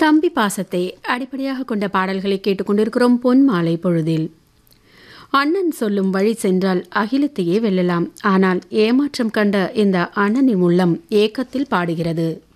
தம்பி பாசத்தை அடிப்படையாக கொண்ட பாடல்களை கேட்டுக்கொண்டிருக்கிறோம் பொன் மாலை பொழுதில். அண்ணன் சொல்லும் வழி சென்றால் அகிலத்தையே வெல்லலாம். ஆனால் ஏமாற்றம் கண்ட இந்த அண்ணனின் உள்ளம் ஏக்கத்தில் பாடுகிறது.